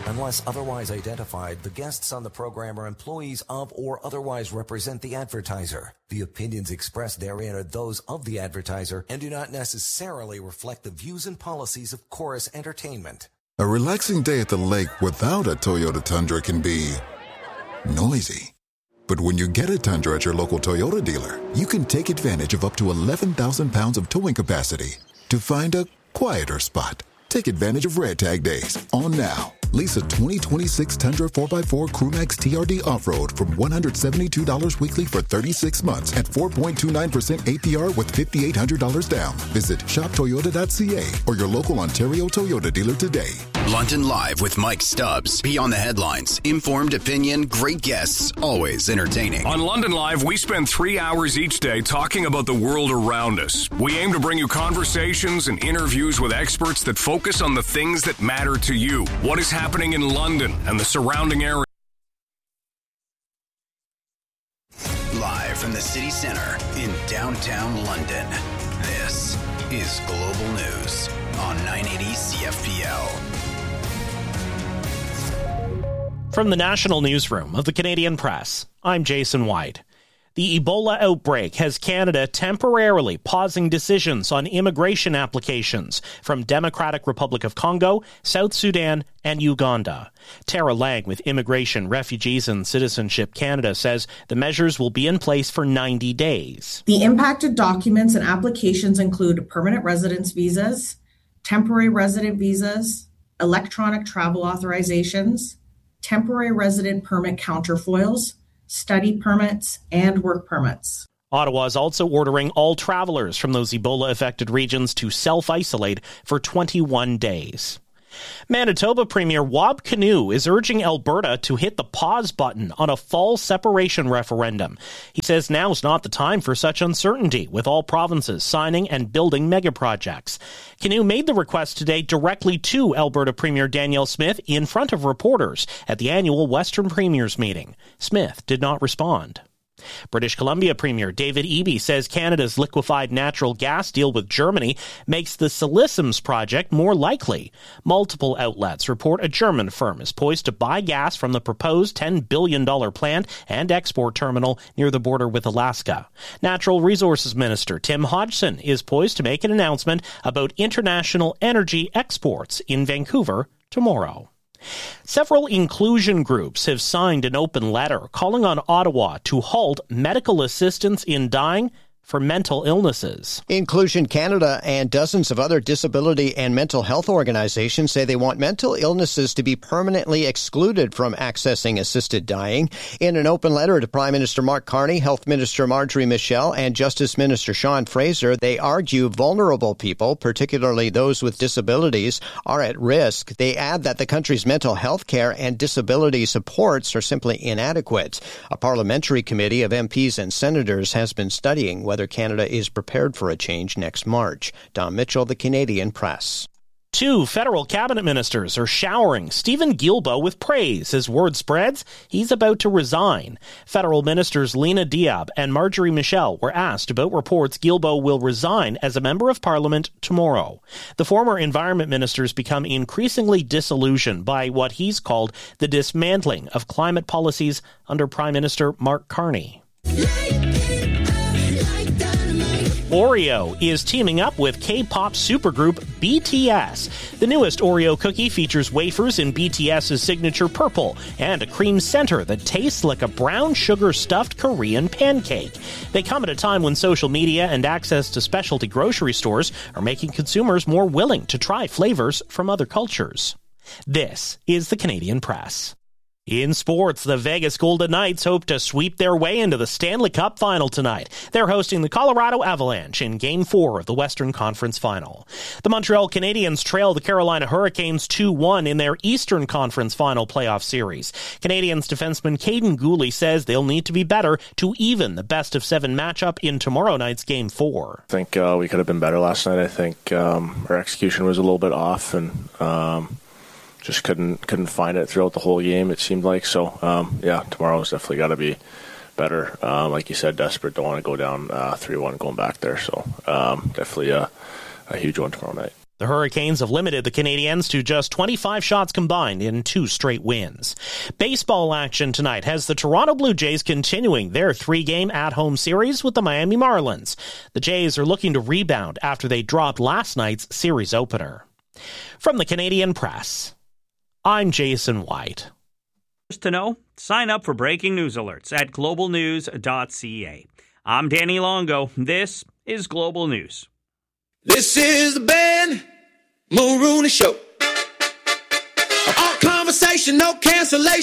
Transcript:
Unless otherwise identified, the guests on the program are employees of or otherwise represent the advertiser. The opinions expressed therein are those of the advertiser and do not necessarily reflect the views and policies of Chorus Entertainment. A relaxing day at the lake without a Toyota Tundra can be noisy. But when you get a Tundra at your local Toyota dealer, you can take advantage of up to 11,000 pounds of towing capacity to find a quieter spot. Take advantage of Red Tag Days on now. Lease a 2026 Tundra 4x4 Crewmax TRD Off-Road from $172 weekly for 36 months at 4.29% APR with $5,800 down. Visit shoptoyota.ca or your local Ontario Toyota dealer today. London Live with Mike Stubbs. Beyond the headlines, informed opinion, great guests, always entertaining. On London Live, we spend 3 hours each day talking about the world around us. We aim to bring you conversations and interviews with experts that focus on the things that matter to you. What is happening in London and the surrounding area. Live from the city centre in downtown London, this is Global News on 980 CFPL. From the National Newsroom of the Canadian Press, I'm Jason White. The Ebola outbreak has Canada temporarily pausing decisions on immigration applications from Democratic Republic of Congo, South Sudan, and Uganda. Tara Lang with Immigration, Refugees and Citizenship Canada says the measures will be in place for 90 days. The impacted documents and applications include permanent residence visas, temporary resident visas, electronic travel authorizations, temporary resident permit counterfoils, study permits, and work permits. Ottawa is also ordering all travelers from those Ebola-affected regions to self-isolate for 21 days. Manitoba Premier Wab Kinew is urging Alberta to hit the pause button on a fall separation referendum. He says now's not the time for such uncertainty, with all provinces signing and building megaprojects. Kinew made the request today directly to Alberta Premier Danielle Smith in front of reporters at the annual Western Premiers meeting. Smith did not respond. British Columbia Premier David Eby says Canada's liquefied natural gas deal with Germany makes the Siliciums project more likely. Multiple outlets report a German firm is poised to buy gas from the proposed $10 billion plant and export terminal near the border with Alaska. Natural Resources Minister Tim Hodgson is poised to make an announcement about international energy exports in Vancouver tomorrow. Several inclusion groups have signed an open letter calling on Ottawa to halt medical assistance in dying for mental illnesses. Inclusion Canada and dozens of other disability and mental health organizations say they want mental illnesses to be permanently excluded from accessing assisted dying. In an open letter to Prime Minister Mark Carney, Health Minister Marjorie Michel, and Justice Minister Sean Fraser, they argue vulnerable people, particularly those with disabilities, are at risk. They add that the country's mental health care and disability supports are simply inadequate. A parliamentary committee of MPs and senators has been studying whether Canada is prepared for a change next March. Don Mitchell, The Canadian Press. 2 federal cabinet ministers are showering Stephen Guilbeault with praise. As word spreads, he's about to resign. Federal ministers Lena Diab and Marjorie Michel were asked about reports Guilbeault will resign as a member of Parliament tomorrow. The former environment ministers become increasingly disillusioned by what he's called the dismantling of climate policies under Prime Minister Mark Carney. Oreo is teaming up with K-pop supergroup BTS. The newest Oreo cookie features wafers in BTS's signature purple and a cream center that tastes like a brown sugar-stuffed Korean pancake. They come at a time when social media and access to specialty grocery stores are making consumers more willing to try flavors from other cultures. This is the Canadian Press. In sports, the Vegas Golden Knights hope to sweep their way into the Stanley Cup Final tonight. They're hosting the Colorado Avalanche in Game 4 of the Western Conference Final. The Montreal Canadiens trail the Carolina Hurricanes 2-1 in their Eastern Conference Final playoff series. Canadiens defenseman Caden Gooley says they'll need to be better to even the best-of-7 matchup in tomorrow night's Game 4. I think we could have been better last night. I think our execution was a little bit off, and just couldn't find it throughout the whole game, it seemed like. So, tomorrow's definitely got to be better. Like you said, desperate. Don't want to go down 3-1 going back there. So, definitely a huge one tomorrow night. The Hurricanes have limited the Canadiens to just 25 shots combined in 2 straight wins. Baseball action tonight has the Toronto Blue Jays continuing their 3-game at-home series with the Miami Marlins. The Jays are looking to rebound after they dropped last night's series opener. From the Canadian Press, I'm Jason White. To know, sign up for breaking news alerts at globalnews.ca. I'm Danny Longo. This is Global News. This is the Ben Mulrooney Show. All conversation, no cancellation.